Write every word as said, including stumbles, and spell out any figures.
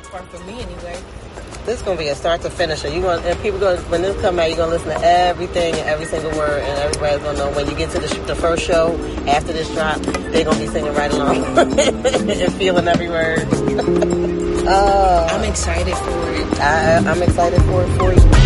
part for me anyway. This is gonna be a start to finish. You going and people going when this come out, you're gonna listen to everything and every single word, and everybody's gonna know when you get to the, the first show after this drop, they're gonna be singing right along and feeling every word. uh, I'm excited for it. I, I'm excited for it for you.